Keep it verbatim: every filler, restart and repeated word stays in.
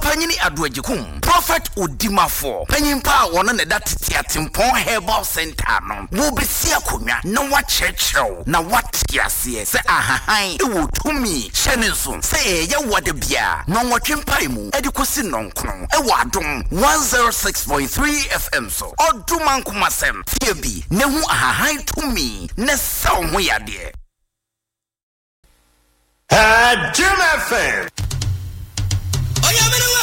Panyini Adwejikum, Prophet Udimafo, Panyimpa one ne that Tiatimpon Herbal Center no. Wo be sia kumya na wa chechew na what yase se ahahan e wo tumi hyenenso se ye wode bia no nwotwempa mu edikosi nonkron e wo adom one oh six point three F M so oduma nkomasem tie bi ne hu ahahan tumi ne saw ho yade Jim F M. Oh, yeah,